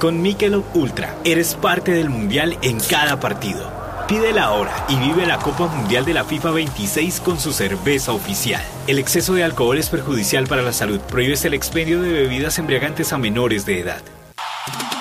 Con Michelob Ultra, eres parte del Mundial en cada partido. Pídela ahora y vive la Copa Mundial de la FIFA 26 con su cerveza oficial. El exceso de alcohol es perjudicial para la salud. Prohíbes el expendio de bebidas embriagantes a menores de edad.